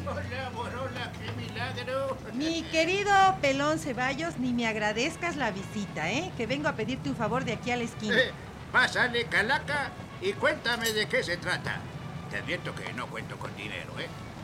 Hola, Borola, qué milagro. Mi querido Pelón Ceballos, ni me agradezcas la visita, ¿eh? Que vengo a pedirte un favor de aquí a la esquina. Pásale, calaca, y cuéntame de qué se trata. Te advierto que no cuento con dinero, ¿eh?